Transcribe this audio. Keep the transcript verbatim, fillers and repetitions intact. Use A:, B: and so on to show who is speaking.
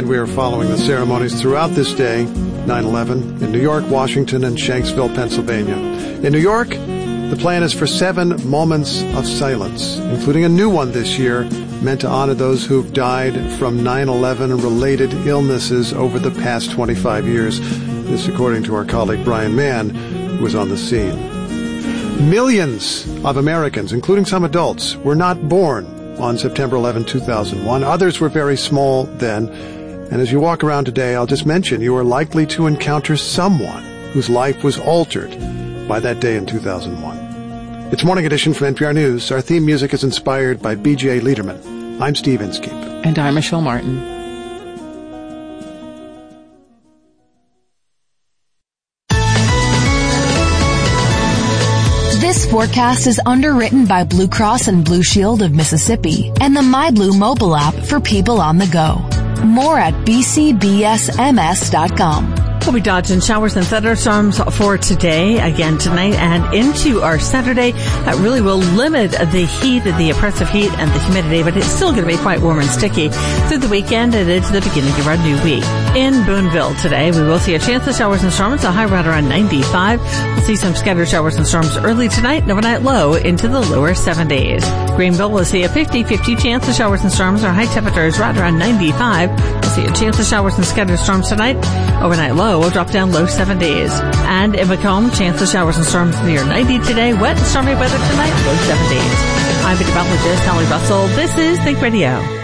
A: And we are following the ceremonies throughout this day, nine eleven, in New York, Washington, and Shanksville, Pennsylvania. In New York, the plan is for seven moments of silence, including a new one this year, meant to honor those who've died from nine eleven and related illnesses over the past twenty-five years. This according to our colleague Brian Mann, who was on the scene. Millions of Americans, including some adults, were not born on September eleventh, two thousand one. Others were very small then. And as you walk around today, I'll just mention you are likely to encounter someone whose life was altered by that day in two thousand one. It's Morning Edition from N P R News. Our theme music is inspired by B J Liederman. I'm Steve Inskeep.
B: And I'm Michelle Martin.
C: This forecast is underwritten by Blue Cross and Blue Shield of Mississippi and the MyBlue mobile app for people on the go. More at b c b s m s dot com.
D: We'll be dodging showers and thunderstorms for today, again tonight, and into our Saturday. That really will limit the heat, the oppressive heat, and the humidity, but it's still going to be quite warm and sticky through the weekend and into the beginning of our new week. In Boonville today, we will see a chance of showers and storms, a high right around ninety-five. We'll see some scattered showers and storms early tonight, and overnight low into the lower seventies. Greenville will see a fifty-fifty chance of showers and storms, our high temperatures right around ninety-five. We'll see a chance of showers and scattered storms tonight, overnight low. We'll drop down low seventies. And in Macomb, chance of showers and storms near ninety today. Wet and stormy weather tonight, low seventies. I'm meteorologist Holly Russell. This is Think Radio.